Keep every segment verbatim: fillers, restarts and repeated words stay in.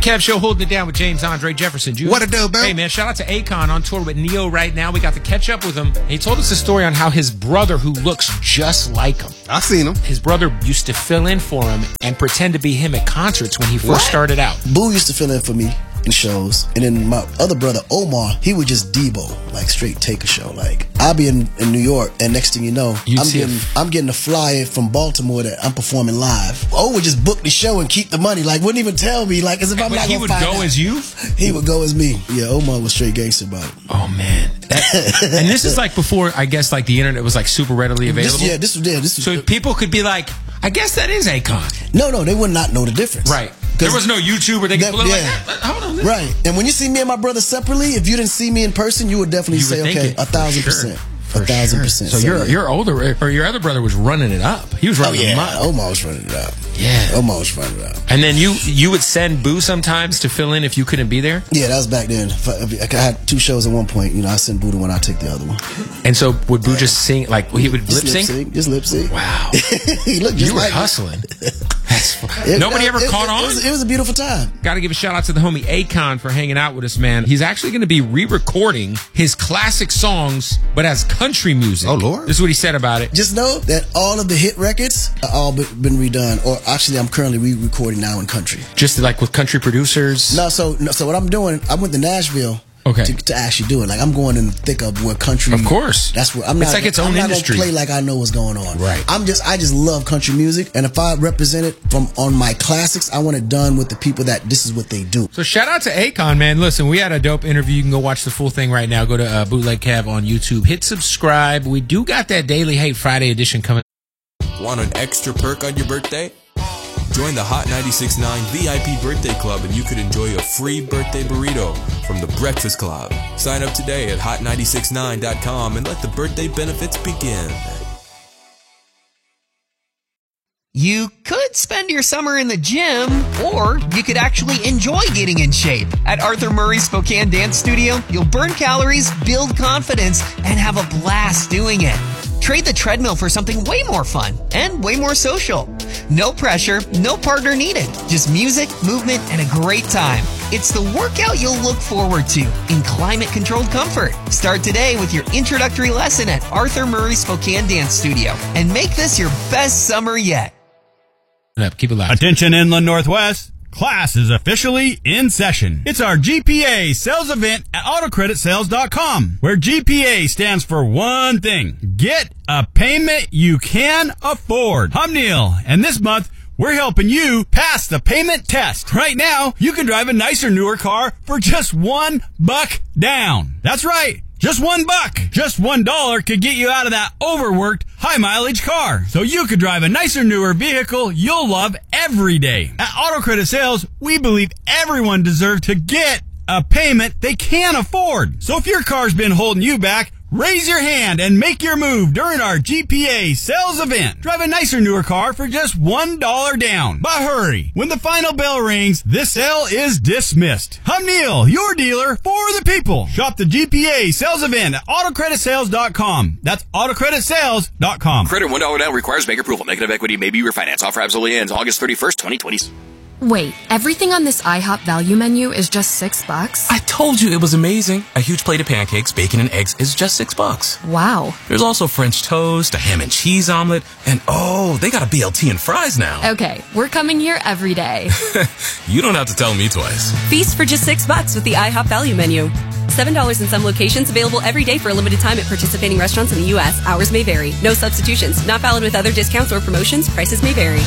Kev Show, holding it down with James Andre Jefferson Junior What a dope, bro. Hey, man, shout out to Akon on tour with Neo right now. We got to catch up with him. And he told us a story on how his brother, who looks just like him, I seen him. his brother used to fill in for him and pretend to be him at concerts when he first What? started out. Boo used to fill in for me in shows, and then my other brother Omar, he would just Debo, like straight take a show. Like I'll be in, in New York, and next thing you know, You'd I'm see getting him. I'm getting a flyer from Baltimore that I'm performing live. O would just book the show and keep the money, like wouldn't even tell me, like as if I'm But not he gonna would find go out. as you? He would go as me. Yeah, Omar was straight gangster about it. Oh, man. That, and this is like before, I guess, like the internet was like super readily available. This, yeah, this was yeah, this was So people could be like, I guess that is Akon. no, no, they would not know the difference. Right. There was no YouTuber they could That- pull up like, yeah. "Eh, hold on. this- Right. And when you see me and my brother separately, if you didn't see me in person, you would definitely You say, would think okay, it, a thousand for sure. percent. For A thousand sure. percent. So your yeah. your older or your other brother was running it up. He was Oh running yeah, them up. Omar was running it up. Yeah. Omar was running it up. And then you you would send Boo sometimes to fill in if you couldn't be there. Yeah, that was back then. If I, if I had two shows at one point. You know, I sent Buddha one, I take the other one. And so would Boo just sing like he would lip Just sync? sync, just lip sync. Wow. He looked just You were like me. hustling. That's It- Nobody no, ever it- caught it, on. It was, it was a beautiful time. Got to give a shout out to the homie Akon for hanging out with us, man. He's actually going to be re-recording his classic songs, but as country music. Oh, Lord. This is what he said about it. Just know that all of the hit records are all be- been redone, or actually, I'm currently re-recording now in country. Just like with country producers. No, so no, so what I'm doing, I went to Nashville. Okay. To, to actually do it, like I'm going in the thick of where country. Of course. That's where I'm It's not. like its I'm own not industry. Gonna play like I know what's going on. Right. I'm just. I just love country music, and if I represent it from on my classics, I want it done with the people that this is what they do. So shout out to Akon, man. Listen, we had a dope interview. You can go watch the full thing right now. Go to uh, Bootleg Kev on YouTube. Hit subscribe. We do got that Daily Hate Friday edition coming. Want an extra perk on your birthday? Join the Hot ninety-six point nine V I P Birthday Club and you could enjoy a free birthday burrito from the Breakfast Club. Sign up today at hot nine six nine dot com and let the birthday benefits begin. You could spend your summer in the gym, or you could actually enjoy getting in shape. At Arthur Murray Spokane Dance Studio, you'll burn calories, build confidence, and have a blast doing it. Trade the treadmill for something way more fun and way more social. No pressure, no partner needed. Just music, movement, and a great time. It's the workout you'll look forward to in climate-controlled comfort. Start today with your introductory lesson at Arthur Murray Spokane Dance Studio and make this your best summer yet. Up, keep it loud. Attention Inland Northwest. Class is officially in session. It's our G P A sales event at auto credit sales dot com, where G P A stands for one thing. Get a payment you can afford. I'm Neil, and this month, we're helping you pass the payment test. Right now, you can drive a nicer, newer car for just one buck down. That's right. Just one buck. Just one dollar could get you out of that overworked, high-mileage car. So you could drive a nicer, newer vehicle you'll love every day. At Auto Credit Sales, we believe everyone deserves to get a payment they can afford. So if your car's been holding you back, raise your hand and make your move during our G P A sales event. Drive a nicer, newer car for just one dollar down. But hurry. When the final bell rings, this sale is dismissed. I'm Neil, your dealer for the people. Shop the G P A sales event at auto credit sales dot com. That's auto credit sales dot com. Credit one dollar down requires bank approval. Negative equity may be refinanced. Offer absolutely ends August thirty-first, twenty twenty. Wait, everything on this IHOP value menu is just six bucks? I told you it was amazing. A huge plate of pancakes, bacon, and eggs is just six bucks. Wow. There's also French toast, a ham and cheese omelet, and oh, they got a B L T and fries now. Okay, we're coming here every day. You don't have to tell me twice. Feast for just six bucks with the IHOP value menu. seven dollars in some locations, available every day for a limited time at participating restaurants in the U S. Hours may vary. No substitutions. Not valid with other discounts or promotions. Prices may vary.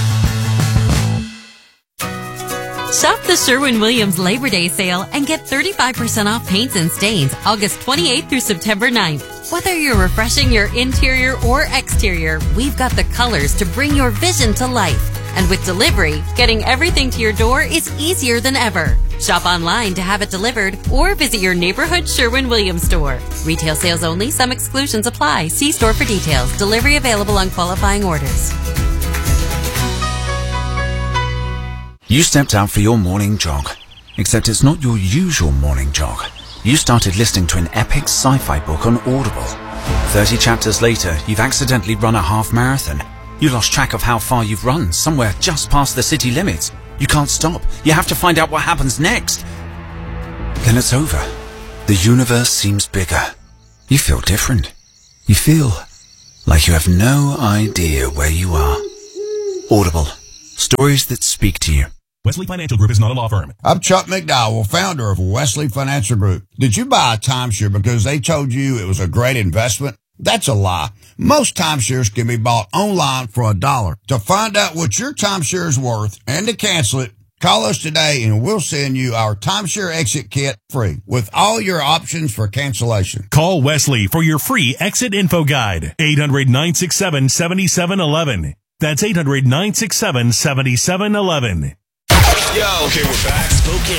Shop the Sherwin-Williams Labor Day sale and get thirty-five percent off paints and stains August twenty-eighth through September ninth. Whether you're refreshing your interior or exterior, we've got the colors to bring your vision to life. And with delivery, getting everything to your door is easier than ever. Shop online to have it delivered or visit your neighborhood Sherwin-Williams store. Retail sales only. Some exclusions apply. See store for details. Delivery available on qualifying orders. You stepped out for your morning jog, except it's not your usual morning jog. You started listening to an epic sci-fi book on Audible. thirty chapters later, you've accidentally run a half marathon. You lost track of how far you've run, somewhere just past the city limits. You can't stop. You have to find out what happens next. Then it's over. The universe seems bigger. You feel different. You feel like you have no idea where you are. Audible. Stories that speak to you. Wesley Financial Group is not a law firm. I'm Chuck McDowell, founder of Wesley Financial Group. Did you buy a timeshare because they told you it was a great investment? That's a lie. Most timeshares can be bought online for a dollar. To find out what your timeshare is worth and to cancel it, call us today and we'll send you our timeshare exit kit free with all your options for cancellation. Call Wesley for your free exit info guide. eight hundred, nine six seven, seven seven one one. That's eight hundred, nine six seven, seven seven one one. Yo, okay, we're back. Spokane.